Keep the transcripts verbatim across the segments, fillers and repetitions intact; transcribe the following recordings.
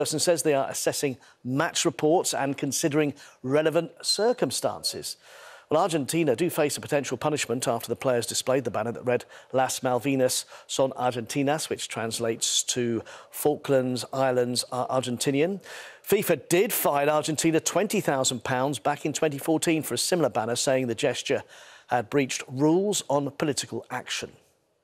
Person says they are assessing match reports and considering relevant circumstances. Well, Argentina do face a potential punishment after the players displayed the banner that read Las Malvinas son Argentinas, which translates to Falklands Islands are Argentinian. FIFA did fine Argentina twenty thousand pounds back in twenty fourteen for a similar banner, saying the gesture had breached rules on political action.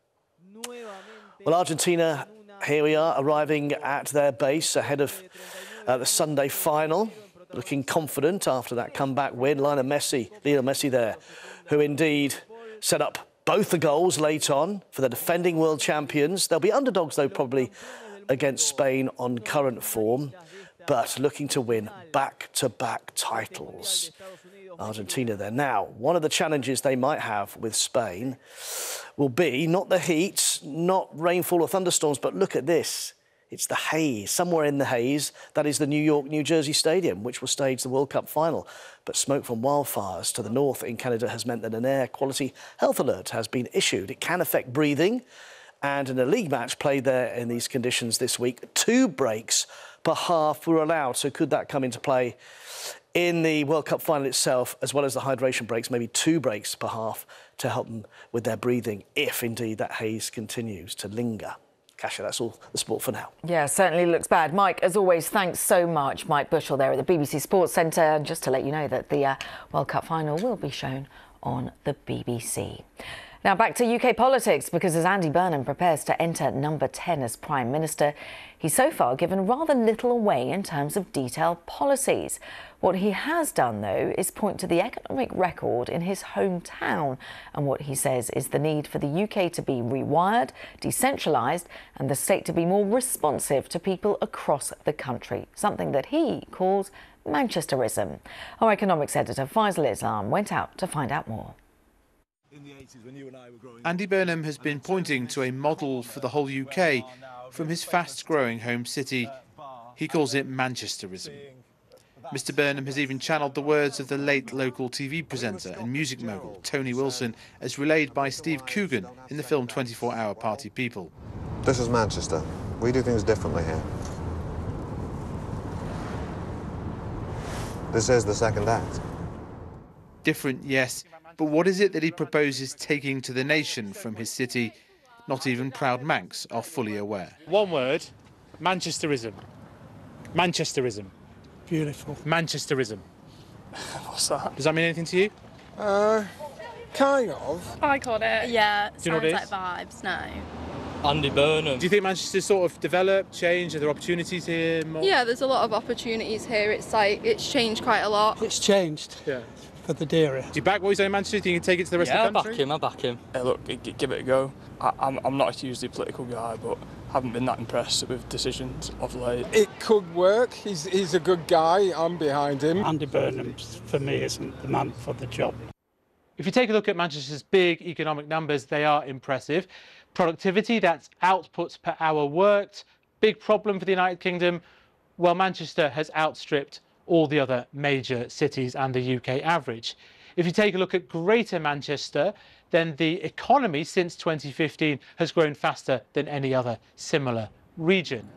Well, Argentina, here we are, arriving at their base ahead of uh, the Sunday final, looking confident after that comeback win. Lionel Messi, Lionel Messi there, who indeed set up both the goals late on for the defending world champions. They'll be underdogs, though, probably against Spain on current form, but looking to win back-to-back titles. Argentina there. Now, one of the challenges they might have with Spain will be not the heat, not rainfall or thunderstorms, but look at this. It's the haze. Somewhere in the haze, that is the New York, New Jersey Stadium, which will stage the World Cup final. But smoke from wildfires to the north in Canada has meant that an air quality health alert has been issued. It can affect breathing. And in a league match played there in these conditions this week, two breaks per half were allowed. So could that come into play in the World Cup final itself, as well as the hydration breaks, maybe two breaks per half to help them with their breathing, if indeed that haze continues to linger. Kasia, that's all the sport for now. Yeah, certainly looks bad. Mike, as always, thanks so much. Mike Bushell there at the B B C Sports Centre. And just to let you know that the uh, World Cup final will be shown on the B B C. Now back to U K politics, because as Andy Burnham prepares to enter number ten as Prime Minister, he's so far given rather little away in terms of detailed policies. What he has done, though, is point to the economic record in his hometown, and what he says is the need for the U K to be rewired, decentralised, and the state to be more responsive to people across the country, something that he calls Manchesterism. Our economics editor Faisal Islam went out to find out more. Andy Burnham has been pointing to a model for the whole U K from his fast-growing home city. He calls it Manchesterism. Mister Burnham has even channelled the words of the late local T V presenter and music mogul Tony Wilson, as relayed by Steve Coogan in the film twenty-four hour Party People. This is Manchester. We do things differently here. This is the second act. Different, yes, but what is it that he proposes taking to the nation from his city? Not even proud Manx are fully aware. One word, Manchesterism. Manchesterism. Beautiful. Manchesterism. What's that? Does that mean anything to you? Uh, kind of. I got it. Yeah, Do you know what it sounds is? like vibes, no. Andy Burnham. Do you think Manchester's sort of developed, changed? Are there opportunities here? More? Yeah, there's a lot of opportunities here. It's like, it's changed quite a lot. It's changed. Yeah. For the dearer. Do you back what he's saying in Manchester? Do you think you can take it to the rest yeah, of the country? I back him, I back him. Hey, look, g give it a go. I, I'm, I'm not a hugely political guy, but haven't been that impressed with decisions of late. It could work. He's, he's a good guy. I'm behind him. Andy Burnham, for me, isn't the man for the job. If you take a look at Manchester's big economic numbers, they are impressive. Productivity, that's outputs per hour worked. Big problem for the United Kingdom. Well, Manchester has outstripped all the other major cities and the U K average. If you take a look at Greater Manchester, then the economy since twenty fifteen has grown faster than any other similar region.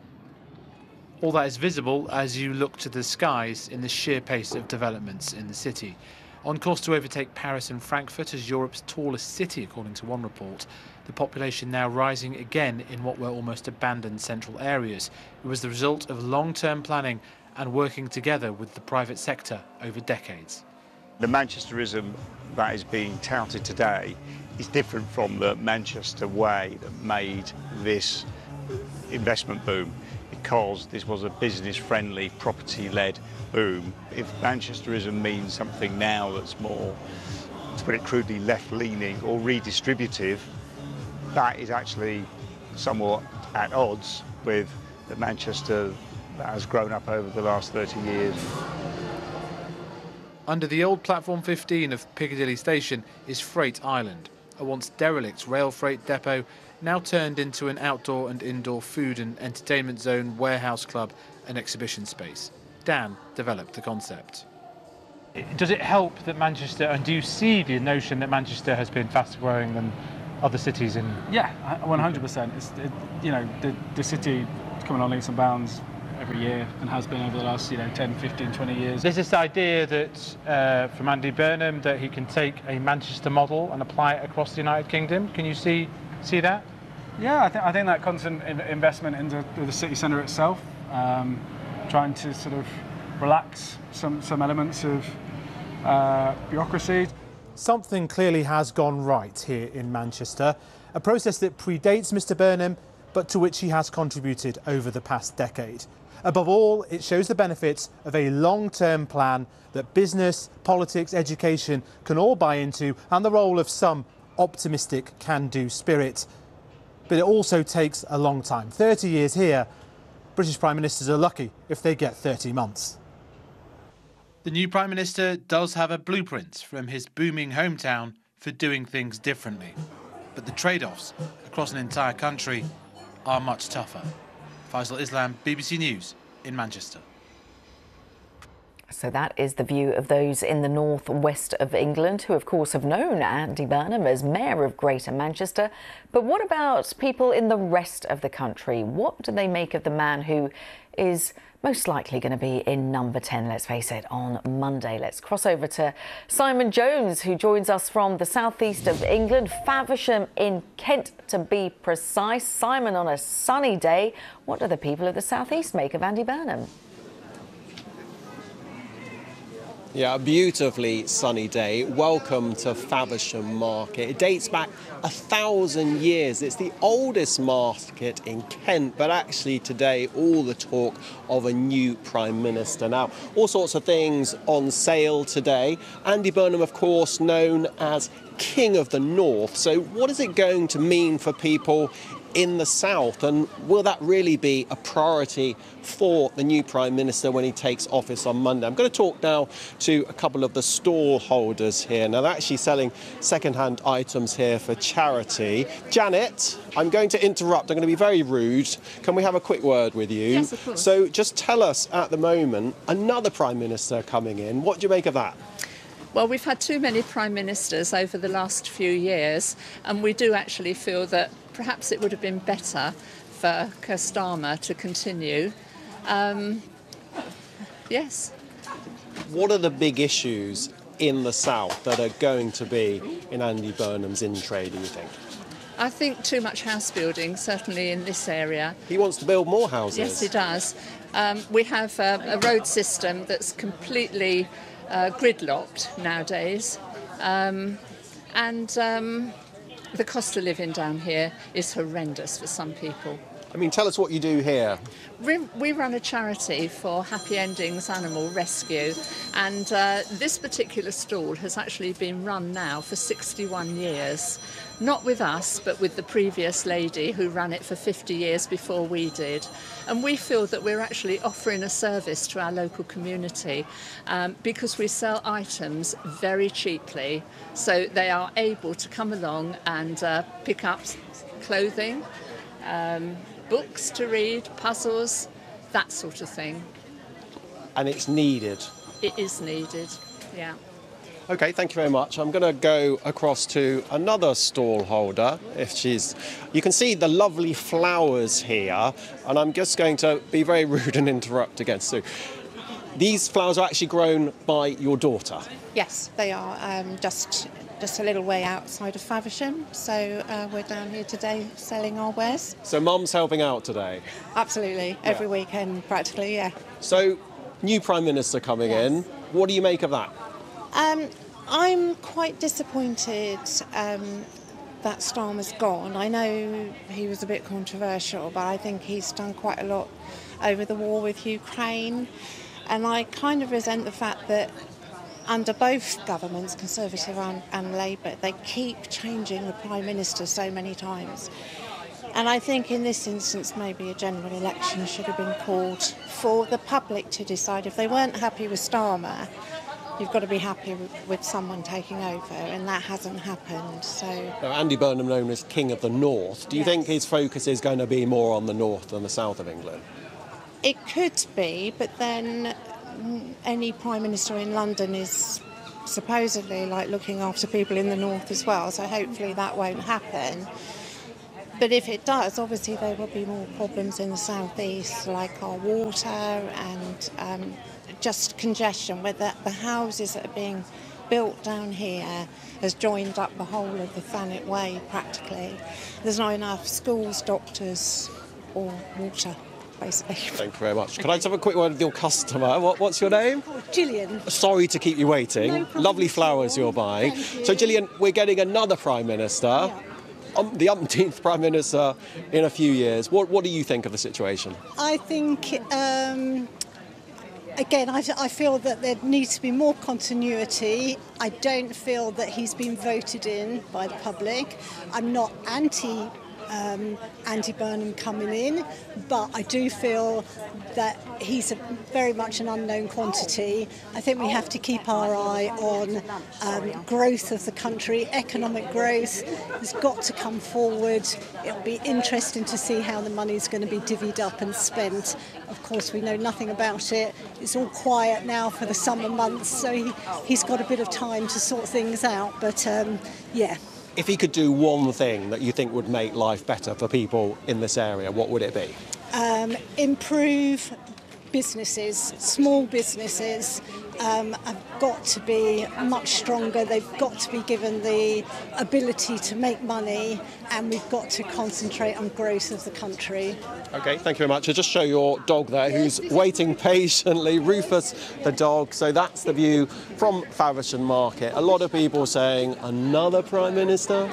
All that is visible as you look to the skies in the sheer pace of developments in the city. On course to overtake Paris and Frankfurt as Europe's tallest city, according to one report. The population now rising again in what were almost abandoned central areas. It was the result of long-term planning and working together with the private sector over decades. The Manchesterism that is being touted today is different from the Manchester way that made this investment boom, because this was a business-friendly, property-led boom. If Manchesterism means something now that's more, to put it crudely, left-leaning or redistributive, that is actually somewhat at odds with the Manchester that has grown up over the last thirty years. Under the old Platform fifteen of Piccadilly Station is Freight Island, a once derelict rail freight depot now turned into an outdoor and indoor food and entertainment zone, warehouse club and exhibition space. Dan developed the concept. Does it help that Manchester, and do you see the notion that Manchester has been faster growing than other cities in? Yeah, one hundred percent. It's, it, you know, the, the city coming on leaps and bounds every year and has been over the last, you know, ten, fifteen, twenty years. There's this idea that uh, from Andy Burnham that he can take a Manchester model and apply it across the United Kingdom. Can you see see that? Yeah, I, th I think that constant in investment into the city centre itself, um, trying to sort of relax some, some elements of uh, bureaucracy. Something clearly has gone right here in Manchester, a process that predates Mr Burnham, but to which he has contributed over the past decade. Above all, it shows the benefits of a long-term plan that business, politics, education can all buy into, and the role of some optimistic can-do spirit. But it also takes a long time. thirty years here, British Prime Ministers are lucky if they get thirty months. The new Prime Minister does have a blueprint from his booming hometown for doing things differently. But the trade-offs across an entire country are much tougher. Faisal Islam, B B C News in Manchester. So that is the view of those in the north west of England, who of course have known Andy Burnham as Mayor of Greater Manchester. But what about people in the rest of the country? What do they make of the man who is most likely going to be in number ten, let's face it, on Monday? Let's cross over to Simon Jones, who joins us from the southeast of England, Faversham in Kent to be precise. Simon, on a sunny day, what do the people of the southeast make of Andy Burnham? Yeah, a beautifully sunny day. Welcome to Faversham Market. It dates back a thousand years. It's the oldest market in Kent, but actually today all the talk of a new Prime Minister. Now, all sorts of things on sale today. Andy Burnham, of course, known as King of the North. So what is it going to mean for people in the south, and will that really be a priority for the new Prime Minister when he takes office on Monday? I'm going to talk now to a couple of the stall holders here. Now, they're actually selling second-hand items here for charity. Janet, I'm going to interrupt. I'm going to be very rude. Can we have a quick word with you? Yes, of course. So just tell us, at the moment, another Prime Minister coming in. What do you make of that? Well, we've had too many Prime Ministers over the last few years, and we do actually feel that perhaps it would have been better for Keir Starmer to continue. Um, yes. What are the big issues in the south that are going to be in Andy Burnham's in trade, do you think? I think too much house building, certainly in this area. He wants to build more houses. Yes, he does. Um, we have a, a road system that's completely uh, gridlocked nowadays. Um, and um, the cost of living down here is horrendous for some people. I mean, tell us what you do here. We, we run a charity for Happy Endings Animal Rescue, and uh, this particular stall has actually been run now for sixty-one years. Not with us, but with the previous lady who ran it for fifty years before we did. And we feel that we're actually offering a service to our local community um, because we sell items very cheaply, so they are able to come along and uh, pick up clothing, um, books to read, puzzles, that sort of thing. And it's needed. It is needed, yeah. OK, thank you very much. I'm going to go across to another stall holder. If she's, you can see the lovely flowers here, and I'm just going to be very rude and interrupt again. So, these flowers are actually grown by your daughter. Yes, they are. Um, just just a little way outside of Faversham. So uh, we're down here today selling our wares. So, Mum's helping out today. Absolutely, every yeah. weekend practically, yeah. So, new Prime Minister coming yes. in. What do you make of that? Um, I'm quite disappointed um, that Starmer's gone. I know he was a bit controversial, but I think he's done quite a lot over the war with Ukraine. And I kind of resent the fact that under both governments, Conservative and, and Labour, they keep changing the Prime Minister so many times. And I think in this instance, maybe a general election should have been called for the public to decide. If they weren't happy with Starmer, you've got to be happy with, with someone taking over, and that hasn't happened. So, now, Andy Burnham, known as King of the North, do you yes. think his focus is going to be more on the north than the south of England? It could be, but then any Prime Minister in London is supposedly like looking after people in the north as well, so hopefully that won't happen. but if it does, obviously there will be more problems in the southeast, like our water and um, just congestion, where the, the houses that are being built down here has joined up the whole of the Thanet Way practically. There's not enough schools, doctors or water, basically. Thank you very much. Can I just have a quick word with your customer? What, what's your name? Gillian. Sorry to keep you waiting. No problem Lovely at flowers all. you're buying. Thank you. So Gillian, we're getting another Prime Minister. Yeah. Um, the umpteenth Prime Minister in a few years. What, what do you think of the situation? I think, um, again, I, I feel that there needs to be more continuity. I don't feel that he's been voted in by the public. I'm not anti um, Andy Burnham coming in, but I do feel that he's a, very much an unknown quantity. I think we have to keep our eye on um, growth of the country, economic growth has got to come forward. It'll be interesting to see how the money's going to be divvied up and spent. Of course, we know nothing about it. It's all quiet now for the summer months, so he, he's got a bit of time to sort things out, but um, yeah. If he could do one thing that you think would make life better for people in this area, what would it be? Um, improve businesses, small businesses um, have got to be much stronger. They've got to be given the ability to make money, and we've got to concentrate on growth of the country. OK, thank you very much. I'll just show your dog there who's waiting patiently, Rufus the dog. So that's the view from Faversham Market. A lot of people saying, another Prime Minister?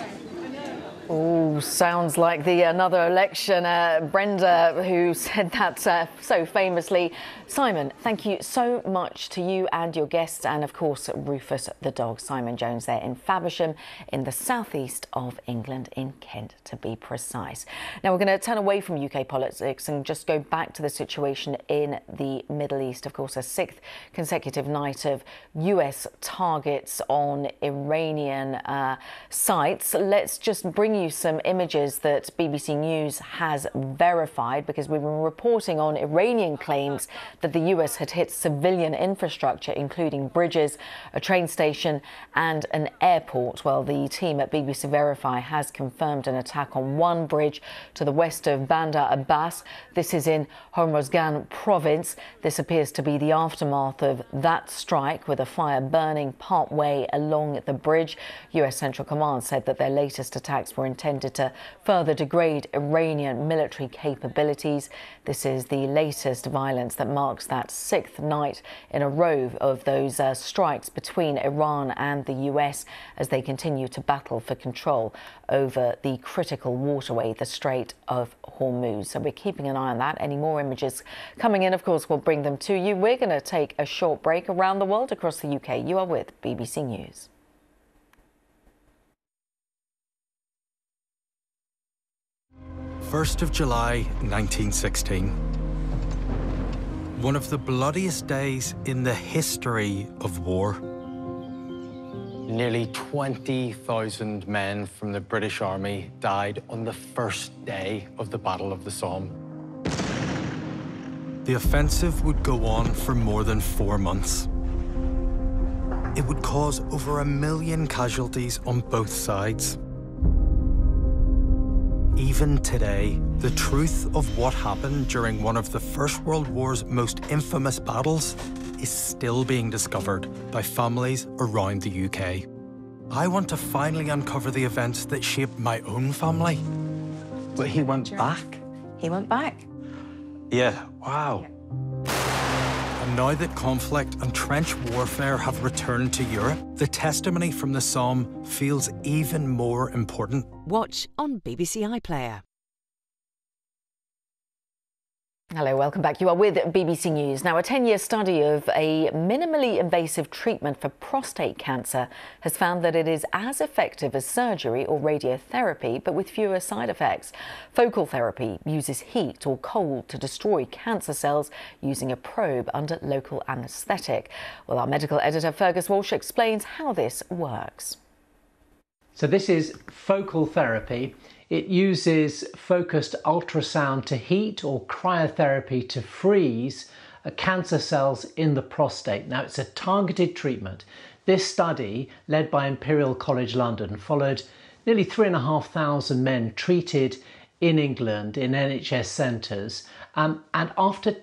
Oh, sounds like the another election. Uh, Brenda, who said that uh, so famously. Simon, thank you so much to you and your guests, and of course Rufus the dog. Simon Jones there in Faversham in the southeast of England, in Kent to be precise. Now we're going to turn away from U K politics and just go back to the situation in the Middle East. Of course, a sixth consecutive night of U S targets on Iranian uh, sites. Let's just bring you some images that B B C News has verified, because we've been reporting on Iranian claims that the U S had hit civilian infrastructure, including bridges, a train station and an airport. Well, the team at B B C Verify has confirmed an attack on one bridge to the west of Bandar Abbas. This is in Hormozgan province. This appears to be the aftermath of that strike, with a fire burning partway along the bridge. U S Central Command said that their latest attacks were intended to further degrade Iranian military capabilities. This is the latest violence that marks that sixth night in a row of those uh, strikes between Iran and the U S as they continue to battle for control over the critical waterway, the Strait of Hormuz. So we're keeping an eye on that. Any more images coming in, of course, we'll bring them to you. We're going to take a short break. Around the world across the U K, you are with B B C News. first of July nineteen sixteen. One of the bloodiest days in the history of war. Nearly twenty thousand men from the British Army died on the first day of the Battle of the Somme. The offensive would go on for more than four months. It would cause over a million casualties on both sides. Even today, the truth of what happened during one of the First World War's most infamous battles is still being discovered by families around the U K. I want to finally uncover the events that shaped my own family. But he went back? He went back? Yeah, wow. And now that conflict and trench warfare have returned to Europe, the testimony from the Somme feels even more important. Watch on B B C iPlayer. Hello, welcome back. You are with B B C News. Now, a ten-year study of a minimally invasive treatment for prostate cancer has found that it is as effective as surgery or radiotherapy, but with fewer side effects. Focal therapy uses heat or cold to destroy cancer cells using a probe under local anaesthetic. Well, our medical editor Fergus Walsh explains how this works. So this is focal therapy. It uses focused ultrasound to heat or cryotherapy to freeze cancer cells in the prostate. Now, it's a targeted treatment. This study, led by Imperial College London, followed nearly three and a half thousand men treated in England in N H S centres, um, and after